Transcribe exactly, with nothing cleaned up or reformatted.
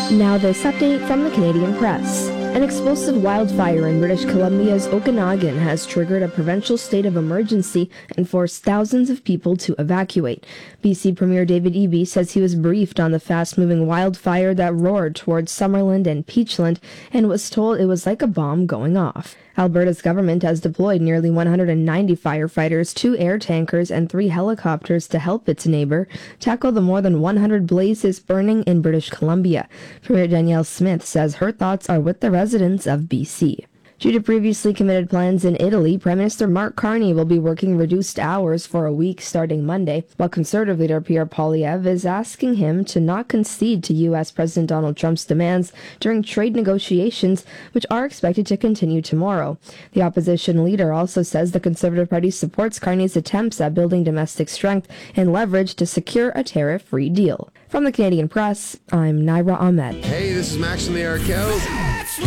Now this update from the Canadian Press. An explosive wildfire in British Columbia's Okanagan has triggered a provincial state of emergency and forced thousands of people to evacuate. B C Premier David Eby says he was briefed on the fast-moving wildfire that roared towards Summerland and Peachland and was told it was like a bomb going off. Alberta's government has deployed nearly one hundred ninety firefighters, two air tankers, and three helicopters to help its neighbor tackle the more than one hundred blazes burning in British Columbia. Premier Danielle Smith says her thoughts are with the residents of B C. Due to previously committed plans in Italy, Prime Minister Mark Carney will be working reduced hours for a week starting Monday, while Conservative leader Pierre Poilievre is asking him to not concede to U S President Donald Trump's demands during trade negotiations, which are expected to continue tomorrow. The opposition leader also says the Conservative Party supports Carney's attempts at building domestic strength and leverage to secure a tariff-free deal. From the Canadian Press, I'm Naira Ahmed. Hey, this is Max from the Arkells.